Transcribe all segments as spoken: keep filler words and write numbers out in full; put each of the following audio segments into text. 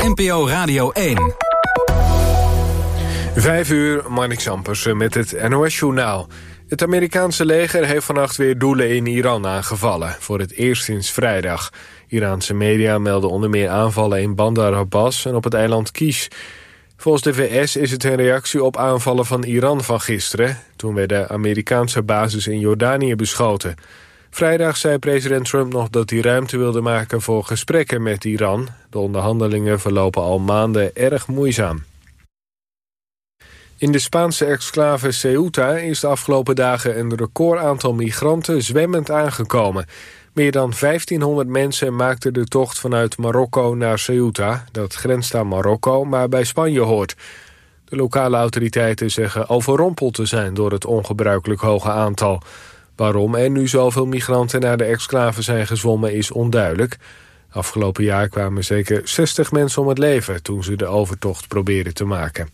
N P O Radio één. Vijf uur, Marnix Ampersen met het N O S-journaal. Het Amerikaanse leger heeft vannacht weer doelen in Iran aangevallen. Voor het eerst sinds vrijdag. Iraanse media melden onder meer aanvallen in Bandar Abbas en op het eiland Kish. Volgens de V S is het een reactie op aanvallen van Iran van gisteren. Toen werden Amerikaanse bases in Jordanië beschoten. Vrijdag zei president Trump nog dat hij ruimte wilde maken voor gesprekken met Iran. De onderhandelingen verlopen al maanden erg moeizaam. In de Spaanse exclave Ceuta is de afgelopen dagen een recordaantal migranten zwemmend aangekomen. Meer dan vijftienhonderd mensen maakten de tocht vanuit Marokko naar Ceuta. Dat grenst aan Marokko, maar bij Spanje hoort. De lokale autoriteiten zeggen overrompeld te zijn door het ongebruikelijk hoge aantal. Waarom er nu zoveel migranten naar de exclave zijn gezwommen is onduidelijk. Afgelopen jaar kwamen zeker zestig mensen om het leven toen ze de overtocht probeerden te maken.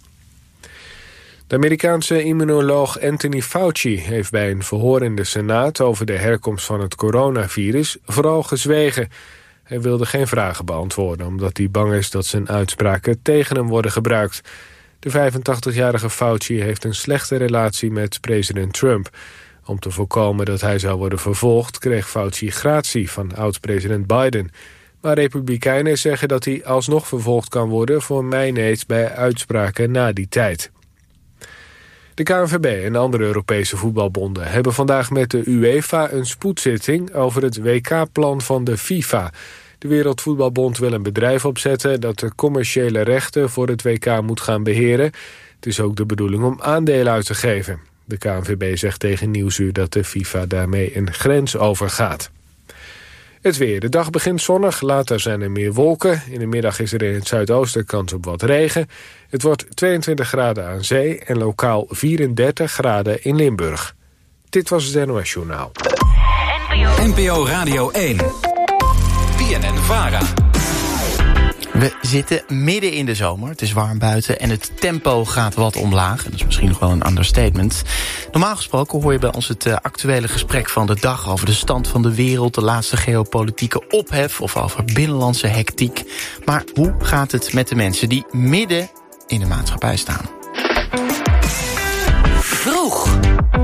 De Amerikaanse immunoloog Anthony Fauci heeft bij een verhoor in de Senaat over de herkomst van het coronavirus vooral gezwegen. Hij wilde geen vragen beantwoorden omdat hij bang is dat zijn uitspraken tegen hem worden gebruikt. De vijfentachtigjarige Fauci heeft een slechte relatie met president Trump. Om te voorkomen dat hij zou worden vervolgd kreeg Fauci gratie van oud-president Biden. Maar republikeinen zeggen dat hij alsnog vervolgd kan worden voor mijneet bij uitspraken na die tijd. De K N V B en andere Europese voetbalbonden hebben vandaag met de UEFA een spoedzitting over het W K-plan van de FIFA. De Wereldvoetbalbond wil een bedrijf opzetten dat de commerciële rechten voor het W K moet gaan beheren. Het is ook de bedoeling om aandelen uit te geven. De K N V B zegt tegen Nieuwsuur dat de FIFA daarmee een grens overgaat. Het weer. De dag begint zonnig, later zijn er meer wolken. In de middag is er in het zuidoosten kans op wat regen. Het wordt tweeëntwintig graden aan zee en lokaal vierendertig graden in Limburg. Dit was het N O S-journaal. N P O Radio één. B N N-Vara. We zitten midden in de zomer, het is warm buiten en het tempo gaat wat omlaag. Dat is misschien nog wel een understatement. Normaal gesproken hoor je bij ons het uh, actuele gesprek van de dag over de stand van de wereld, de laatste geopolitieke ophef of over binnenlandse hectiek. Maar hoe gaat het met de mensen die midden in de maatschappij staan? Vroeg.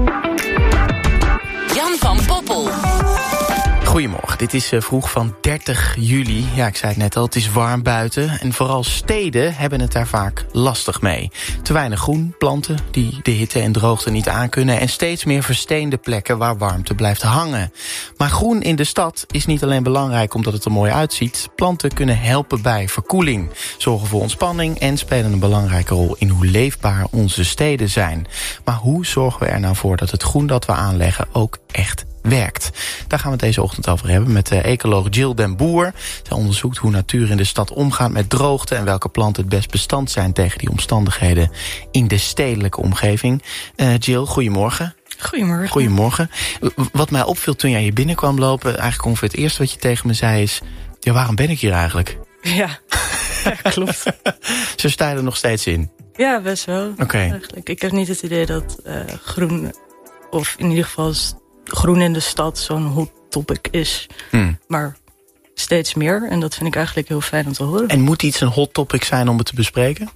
Jan van Poppel. Goedemorgen, dit is vroeg van dertig juli. Ja, ik zei het net al, het is warm buiten. En vooral steden hebben het daar vaak lastig mee. Te weinig groen, planten die de hitte en droogte niet aankunnen. En steeds meer versteende plekken waar warmte blijft hangen. Maar groen in de stad is niet alleen belangrijk omdat het er mooi uitziet. Planten kunnen helpen bij verkoeling, zorgen voor ontspanning en spelen een belangrijke rol in hoe leefbaar onze steden zijn. Maar hoe zorgen we er nou voor dat het groen dat we aanleggen ook echt werkt? Daar gaan we het deze ochtend over hebben met de ecoloog Jill den Boer. Zij onderzoekt hoe natuur in de stad omgaat met droogte en welke planten het best bestand zijn tegen die omstandigheden in de stedelijke omgeving. Uh, Jill, goedemorgen. Goedemorgen. Goedemorgen. Wat mij opviel toen jij hier binnenkwam lopen, eigenlijk ongeveer het eerste wat je tegen me zei is, ja, waarom ben ik hier eigenlijk? Ja, ja klopt. Zo sta je er nog steeds in? Ja, best wel. Oké. Okay. Eigenlijk. Ik heb niet het idee dat uh, groen, of in ieder geval groen in de stad zo'n hot topic is. Hmm. Maar steeds meer. En dat vind ik eigenlijk heel fijn om te horen. En moet iets een hot topic zijn om het te bespreken?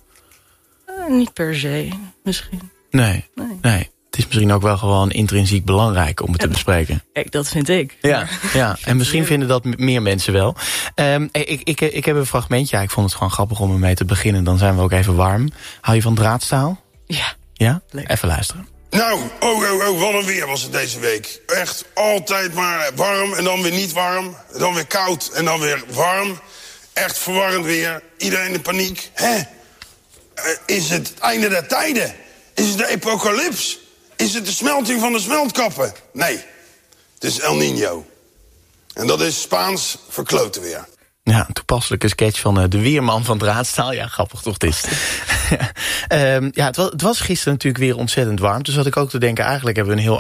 Uh, niet per se, misschien. Nee, nee, nee. Het is misschien ook wel gewoon intrinsiek belangrijk om het ja, te bespreken. Kijk, dat vind ik. Ja, ja. En misschien vinden dat meer mensen wel. Um, ik, ik, ik heb een fragmentje. Ja, ik vond het gewoon grappig om ermee te beginnen. Dan zijn we ook even warm. Hou je van draadstaal? Ja. Ja? Leuk. Even luisteren. Nou, oh, oh, oh, wat een weer was het deze week. Echt altijd maar warm en dan weer niet warm. Dan weer koud en dan weer warm. Echt verwarrend weer. Iedereen in paniek. Hè? Uh, is het het einde der tijden? Is het de apocalyps? Is het de smelting van de smeltkappen? Nee, het is El Niño. En dat is Spaans verkloten weer. Ja, een toepasselijke sketch van uh, de weerman van Draadstaal. Ja, grappig toch dit. um, ja, het was, het was gisteren natuurlijk weer ontzettend warm. Dus had ik ook te denken, eigenlijk hebben we een heel